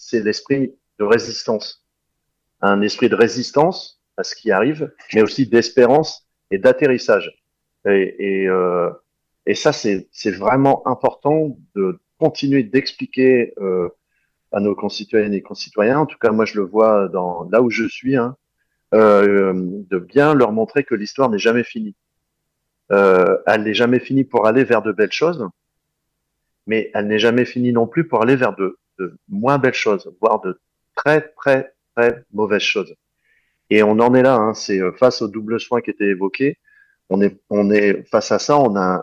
c'est l'esprit de résistance. Un esprit de résistance à ce qui arrive, mais aussi d'espérance et d'atterrissage. Et, et, euh, et ça, c'est vraiment important de continuer d'expliquer à nos concitoyennes et concitoyens, en tout cas moi je le vois là où je suis, hein, de bien leur montrer que l'histoire n'est jamais finie. Elle n'est jamais finie pour aller vers de belles choses, mais elle n'est jamais finie non plus pour aller vers de moins belles choses, voire de très très très mauvaises choses. Et on en est là, hein, c'est face au double soin qui était évoqué, on est face à ça, on a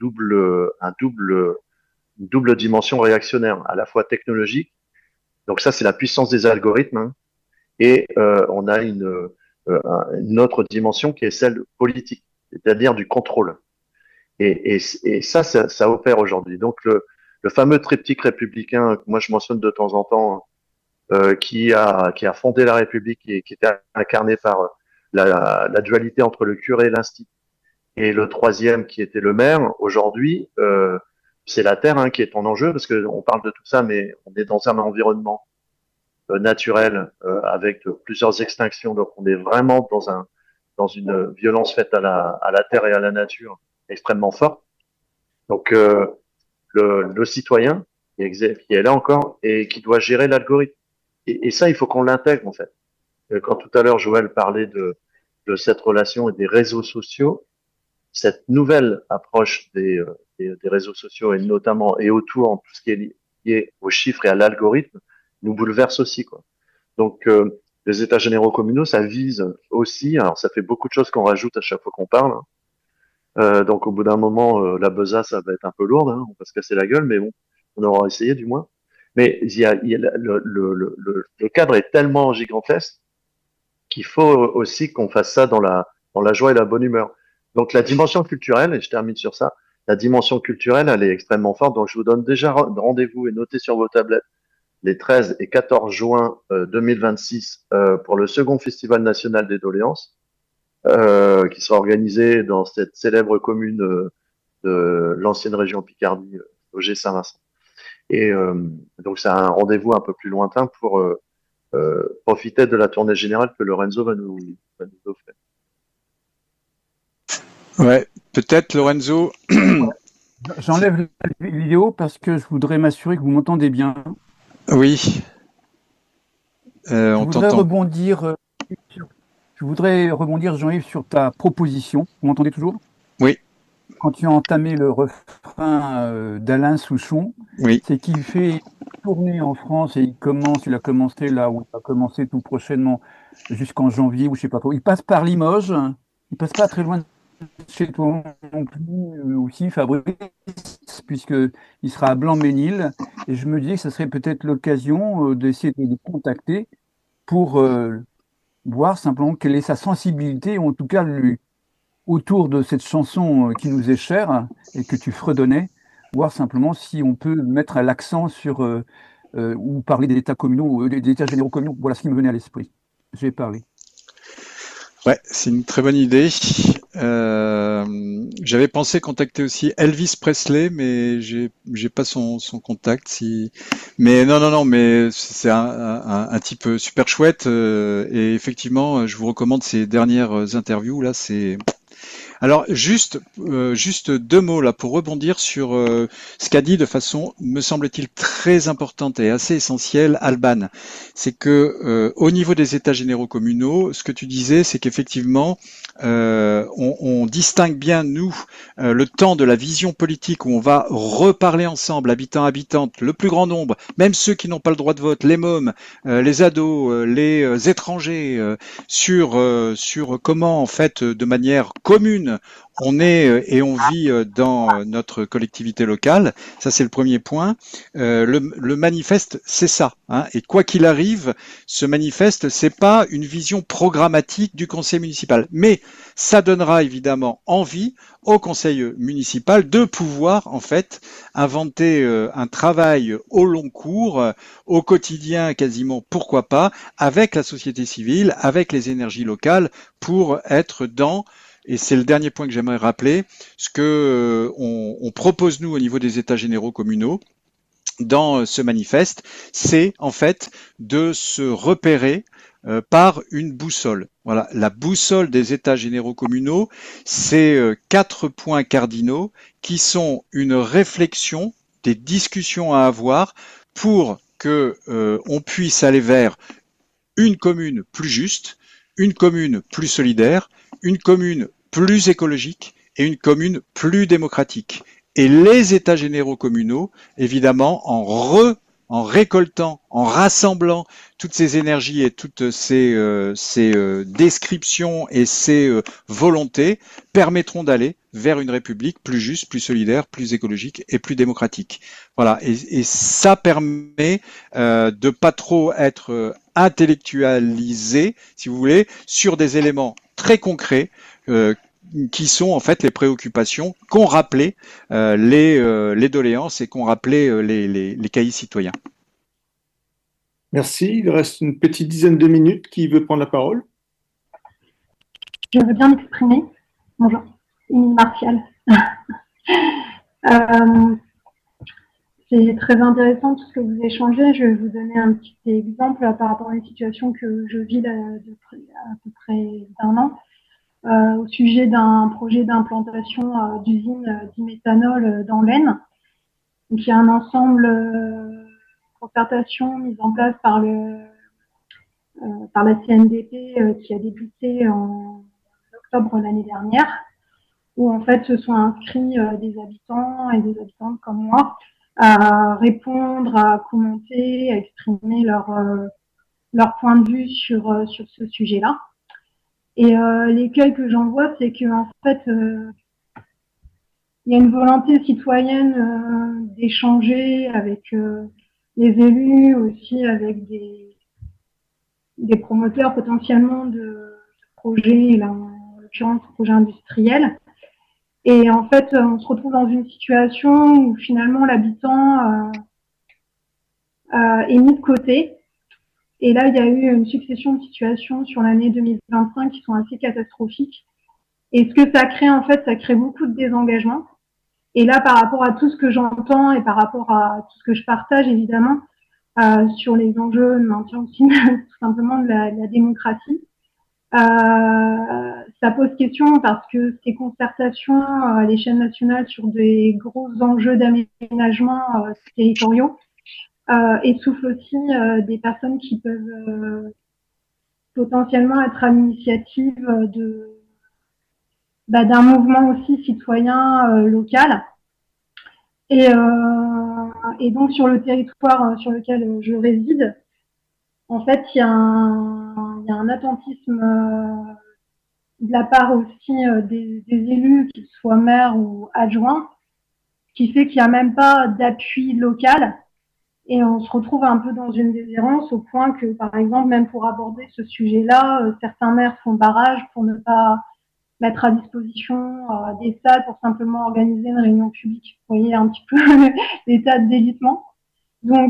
une double dimension réactionnaire, à la fois technologique. Donc ça, c'est la puissance des algorithmes, hein, et on a une autre dimension qui est celle politique, c'est-à-dire du contrôle. Et ça opère aujourd'hui. Donc le fameux triptyque républicain que moi je mentionne de temps en temps, qui a fondé la République et qui était incarné par la dualité entre le curé et l'instit, et le troisième qui était le maire, aujourd'hui, c'est la terre, hein, qui est en enjeu, parce qu'on parle de tout ça, mais on est dans un environnement naturel avec plusieurs extinctions, donc on est vraiment dans une violence faite à la terre et à la nature extrêmement forte. Donc le citoyen qui est là encore et qui doit gérer l'algorithme. Et ça, il faut qu'on l'intègre en fait. Quand tout à l'heure Joël parlait de cette relation et des réseaux sociaux, cette nouvelle approche des réseaux sociaux et notamment et autour en tout ce qui est lié aux chiffres et à l'algorithme nous bouleverse aussi, quoi. Donc les états généraux communaux, ça vise aussi, alors ça fait beaucoup de choses qu'on rajoute à chaque fois qu'on parle, hein. Donc au bout d'un moment, la besace, ça va être un peu lourde, hein, on va se casser la gueule, mais bon, on aura essayé du moins. Mais il y a le cadre est tellement gigantesque qu'il faut aussi qu'on fasse ça dans la joie et la bonne humeur. Donc la dimension culturelle, et je termine sur ça, la dimension culturelle, elle est extrêmement forte. Donc je vous donne déjà rendez-vous et notez sur vos tablettes les 13 et 14 juin 2026 pour le second Festival national des doléances, qui sera organisé dans cette célèbre commune de l'ancienne région Picardie, au G Saint-Vincent. Et donc c'est un rendez-vous un peu plus lointain pour profiter de la tournée générale que Lorenzo va nous offrir. Ouais, peut-être Lorenzo. J'enlève la vidéo parce que je voudrais m'assurer que vous m'entendez bien. Oui, Je on voudrais t'entend. rebondir, je voudrais rebondir, Jean-Yves, sur ta proposition. Vous m'entendez toujours? Oui, Quand tu as entamé le refrain d'Alain Souchon, oui. c'est qu'il fait tourner en France et il a commencé là, où il va commencer tout prochainement jusqu'en janvier ou je sais pas trop. Il passe par Limoges, il passe pas très loin de chez toi non plus, aussi, Fabrice, puisqu'il sera à Blanc-Ménil. Et je me dis que ce serait peut-être l'occasion d'essayer de le contacter pour voir simplement quelle est sa sensibilité, ou en tout cas autour de cette chanson qui nous est chère et que tu fredonnais, voir simplement si on peut mettre l'accent sur ou parler des états communaux, des états généraux communaux. Voilà ce qui me venait à l'esprit. J'ai parlé. Ouais, c'est une très bonne idée. J'avais pensé contacter aussi Elvis Presley, mais j'ai pas son contact. Si, mais non, mais c'est un type super chouette. Et effectivement, je vous recommande ses dernières interviews. Là, c'est alors juste deux mots là pour rebondir sur ce qu'a dit de façon, me semble-t-il, très importante et assez essentielle Alban. C'est que au niveau des États généraux communaux, ce que tu disais, c'est qu'effectivement on distingue bien nous le temps de la vision politique où on va reparler ensemble, habitants, habitantes, le plus grand nombre, même ceux qui n'ont pas le droit de vote, les mômes, les ados, les étrangers, sur comment en fait de manière commune on est et on vit dans notre collectivité locale. Ça, c'est le premier point. Le manifeste, c'est ça, hein. Et quoi qu'il arrive, ce manifeste, c'est pas une vision programmatique du conseil municipal, mais ça donnera évidemment envie au conseil municipal de pouvoir en fait inventer un travail au long cours, au quotidien quasiment, pourquoi pas, avec la société civile, avec les énergies locales, pour être dans, et c'est le dernier point que j'aimerais rappeler, ce que on propose nous au niveau des États généraux communaux, dans ce manifeste, c'est en fait de se repérer par une boussole. Voilà, la boussole des États généraux communaux, c'est 4 points cardinaux qui sont une réflexion, des discussions à avoir pour que on puisse aller vers une commune plus juste, une commune plus solidaire, une commune plus écologique et une commune plus démocratique. Et les États généraux communaux, évidemment, en récoltant, en rassemblant toutes ces énergies et toutes ces descriptions et ces volontés, permettront d'aller vers une république plus juste, plus solidaire, plus écologique et plus démocratique. Voilà, et ça permet de pas trop être intellectualisé, si vous voulez, sur des éléments très concrets qui sont en fait les préoccupations qu'ont rappelé les doléances et qu'ont rappelé les cahiers citoyens. Merci. Il reste une petite dizaine de minutes. Qui veut prendre la parole? Je veux bien m'exprimer. Bonjour, Émilie Martial. C'est très intéressant tout ce que vous échangez. Je vais vous donner un petit exemple par rapport à une situation que je vis là, à peu près d'un an, au sujet d'un projet d'implantation d'usine diméthanol dans l'Aisne. Donc, il y a un ensemble de concertation mise en place par la CNDP qui a débuté en octobre l'année dernière, où en fait se sont inscrits des habitants et des habitantes comme moi à répondre, à commenter, à exprimer leur point de vue sur ce sujet-là. Et l'écueil que j'en vois, c'est qu'en fait, il y a une volonté citoyenne d'échanger avec les élus, aussi avec des promoteurs potentiellement de projets, là, en l'occurrence projets industriels. Et en fait, on se retrouve dans une situation où finalement l'habitant est mis de côté. Et là, il y a eu une succession de situations sur l'année 2025 qui sont assez catastrophiques. Et ce que ça crée, en fait, ça crée beaucoup de désengagement. Et là, par rapport à tout ce que j'entends et par rapport à tout ce que je partage, évidemment, sur les enjeux de maintien aussi, tout simplement de la démocratie, ça pose question parce que ces concertations à l'échelle nationale sur des gros enjeux d'aménagement territoriaux essoufflent aussi des personnes qui peuvent potentiellement être à l'initiative d'un mouvement aussi citoyen local. Et donc sur le territoire sur lequel je réside, en fait, il y a un attentisme de la part aussi des élus, qu'ils soient maires ou adjoints, qui fait qu'il n'y a même pas d'appui local. Et on se retrouve un peu dans une déshérence au point que, par exemple, même pour aborder ce sujet-là, certains maires font barrage pour ne pas mettre à disposition des salles pour simplement organiser une réunion publique. Vous voyez un petit peu l'état de délitement. Donc,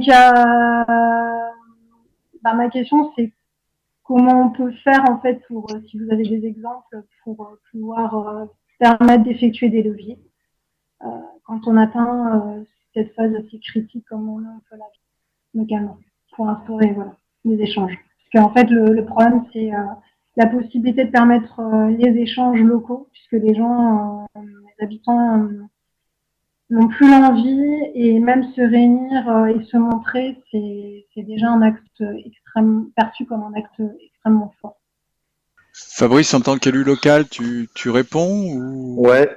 ma question, c'est comment on peut faire, en fait, pour, si vous avez des exemples, pour pouvoir permettre d'effectuer des leviers quand on atteint cette phase assez critique comme on peut la vivre localement, pour instaurer les échanges. Parce qu'en fait, le problème, c'est la possibilité de permettre les échanges locaux, puisque les gens, les habitants, n'ont plus l'envie, et même se réunir et se montrer, c'est déjà un acte perçu comme un acte extrêmement fort. Fabrice, en tant qu'élu local, tu réponds ou... Ouais.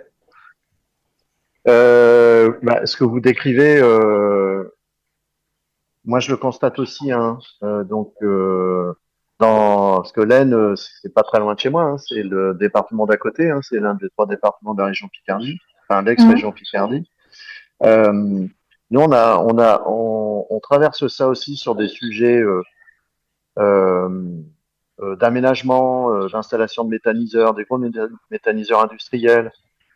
Ce que vous décrivez, moi je le constate aussi, hein. Parce que l'Aisne, c'est pas très loin de chez moi, hein, c'est le département d'à côté, hein, c'est l'un des 3 départements de la région Picardie, enfin l'ex-région Picardie. Nous on traverse ça aussi sur des sujets d'aménagement, d'installation de méthaniseurs, des gros méthaniseurs industriels,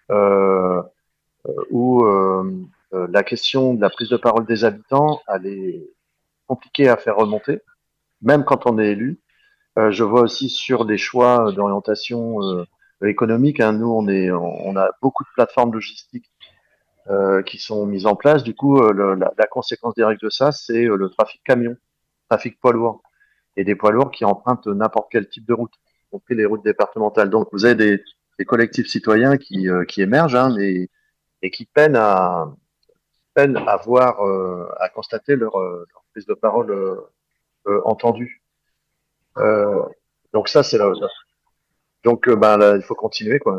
où la question de la prise de parole des habitants, elle est compliquée à faire remonter, même quand on est élu. Je vois aussi sur des choix d'orientation économique, hein, nous on a beaucoup de plateformes logistiques qui sont mises en place. Du coup, la conséquence directe de ça, c'est le trafic camion, trafic poids lourd, et des poids lourds qui empruntent n'importe quel type de route, y compris les routes départementales. Donc, vous avez des collectifs citoyens qui émergent, hein, et qui peinent à voir, à constater leur prise de parole entendue. Donc ça, c'est donc ben là, il faut continuer quoi.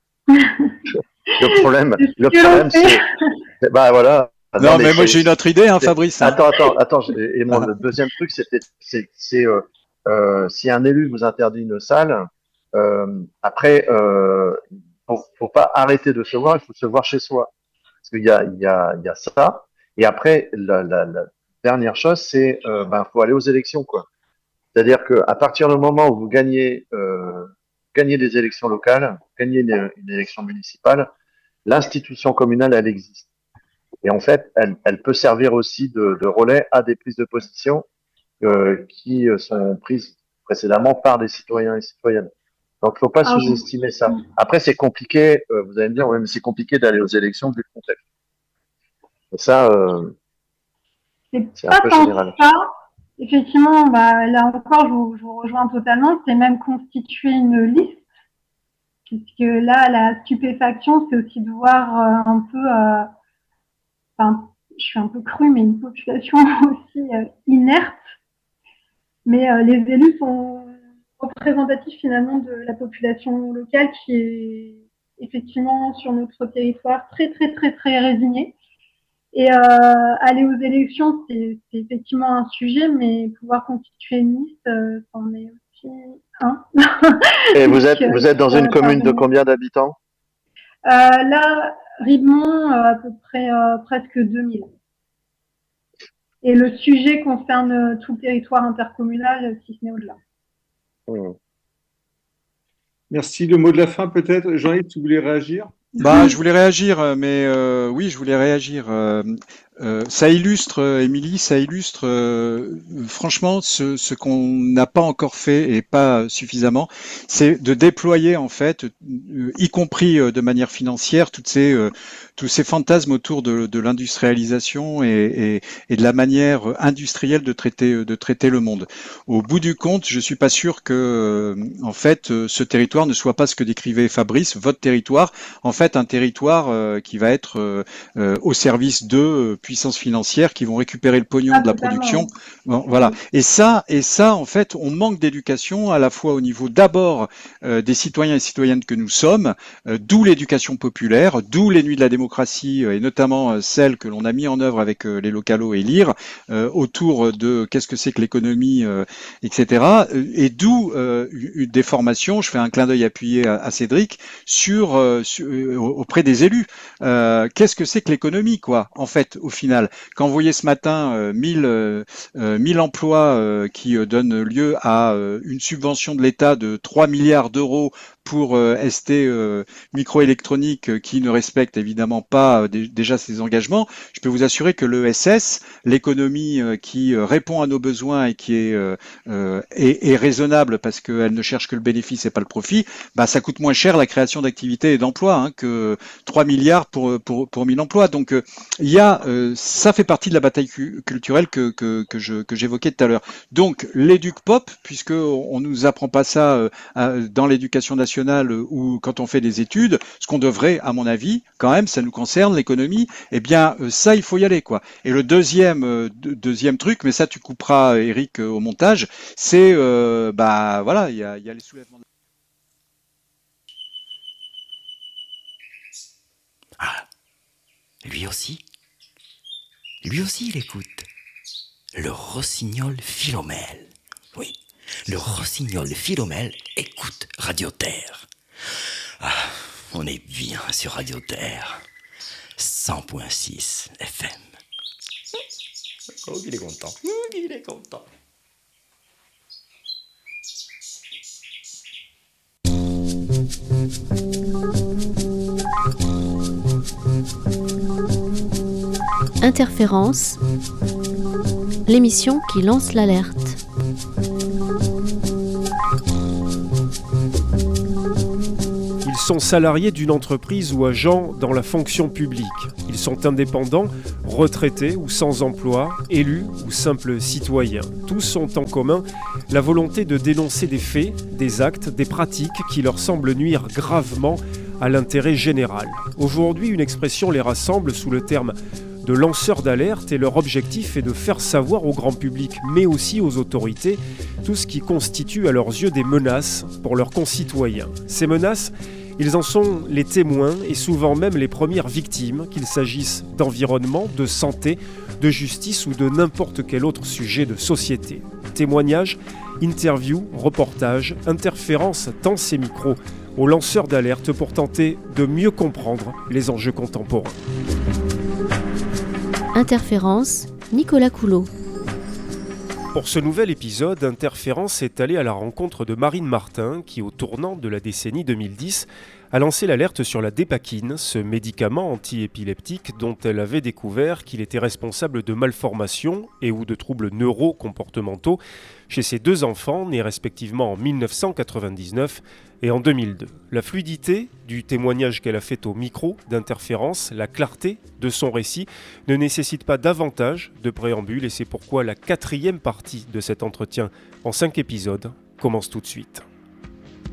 Le problème, c'est bah voilà. Non, mais moi j'ai une autre idée, hein, Fabrice. Hein. Attends. Et le deuxième truc, c'est si un élu vous interdit une salle, après, faut pas arrêter de se voir, il faut se voir chez soi. Parce qu'il y a ça. Et après, la dernière chose, c'est faut aller aux élections, quoi. C'est-à-dire que à partir du moment où vous gagnez des élections locales, gagnez une élection municipale, l'institution communale, elle existe. Et en fait, elle peut servir aussi de relais à des prises de position qui sont prises précédemment par des citoyens et citoyennes. Donc, faut pas sous-estimer ça. Après, c'est compliqué. Vous allez me dire, ouais, mais c'est compliqué d'aller aux élections vu le contexte. Et ça, c'est un peu général. Ça. Effectivement, là encore, je vous rejoins totalement. C'est même constituer une liste, puisque là, la stupéfaction, c'est aussi de voir un peu, je suis un peu crue, mais une population aussi inerte. Mais les élus sont représentatifs finalement de la population locale qui est effectivement sur notre territoire très résignée. Et aller aux élections, c'est effectivement un sujet, mais pouvoir constituer une liste, c'en est aussi un. Et vous êtes dans une commune de combien d'habitants? Là, Ribemont, à peu près presque 2000. Et le sujet concerne tout le territoire intercommunal, si ce n'est au-delà. Merci. Le mot de la fin, peut-être. Jean-Yves, tu voulais réagir? Je voulais réagir, mais oui, je voulais réagir. Ça illustre, Émilie, franchement ce qu'on n'a pas encore fait et pas suffisamment, c'est de déployer en fait, y compris de manière financière, tous ces fantasmes autour de l'industrialisation et de la manière industrielle de traiter le monde. Au bout du compte, je suis pas sûr que en fait ce territoire ne soit pas ce que décrivait Fabrice, votre territoire, en fait un territoire qui va être au service de puissances financières qui vont récupérer le pognon de la production. Bon, voilà. Et ça, en fait, on manque d'éducation à la fois au niveau d'abord des citoyens et citoyennes que nous sommes, d'où l'éducation populaire, d'où les nuits de la démocratie et notamment celles que l'on a mis en œuvre avec les localos et LIR autour de qu'est-ce que c'est que l'économie, etc. Et d'où des formations. Je fais un clin d'œil appuyé à Cédric auprès des élus. Qu'est-ce que c'est que l'économie, quoi, en fait, au final? Quand vous voyez ce matin 1000 emplois qui donnent lieu à une subvention de l'État de 3 milliards d'euros pour ST Microélectronique qui ne respecte évidemment pas déjà ses engagements, je peux vous assurer que l'ESS, l'économie qui répond à nos besoins et qui est raisonnable parce qu'elle ne cherche que le bénéfice et pas le profit, ça coûte moins cher la création d'activités et d'emplois que 3 milliards pour 1000 emplois. Donc ça fait partie de la bataille culturelle que j'évoquais tout à l'heure. Donc l'éduc pop, puisque on nous apprend pas ça dans l'éducation nationale ou quand on fait des études, ce qu'on devrait, à mon avis, quand même, ça nous concerne l'économie. Eh bien, ça, il faut y aller, quoi. Et le deuxième truc, mais ça, tu couperas, Eric, au montage, c'est, voilà, il y a les soulèvements. Ah, lui aussi, il écoute. Le rossignol Philomèle. Oui, le rossignol Philomèle écoute Radio Terre. Ah, on est bien sur Radio Terre. 100.6 FM. Oh, il est content. Il est content. Interférence, l'émission qui lance l'alerte. Ils sont salariés d'une entreprise ou agents dans la fonction publique. Ils sont indépendants, retraités ou sans emploi, élus ou simples citoyens. Tous ont en commun la volonté de dénoncer des faits, des actes, des pratiques qui leur semblent nuire gravement à l'intérêt général. Aujourd'hui, une expression les rassemble sous le terme de lanceurs d'alerte et leur objectif est de faire savoir au grand public, mais aussi aux autorités, tout ce qui constitue à leurs yeux des menaces pour leurs concitoyens. Ces menaces, ils en sont les témoins et souvent même les premières victimes, qu'il s'agisse d'environnement, de santé, de justice ou de n'importe quel autre sujet de société. Témoignages, interviews, reportages, interférences dans ces micros aux lanceurs d'alerte pour tenter de mieux comprendre les enjeux contemporains. Interférence, Nicolas Coulot. Pour ce nouvel épisode, Interférence est allé à la rencontre de Marine Martin qui, au tournant de la décennie 2010, a lancé l'alerte sur la dépakine, ce médicament antiépileptique dont elle avait découvert qu'il était responsable de malformations et ou de troubles neurocomportementaux chez ses 2 enfants nés respectivement en 1999 et en 2002. La fluidité du témoignage qu'elle a fait au micro d'Interférence, la clarté de son récit ne nécessite pas davantage de préambule et c'est pourquoi la 4e partie de cet entretien en 5 épisodes commence tout de suite.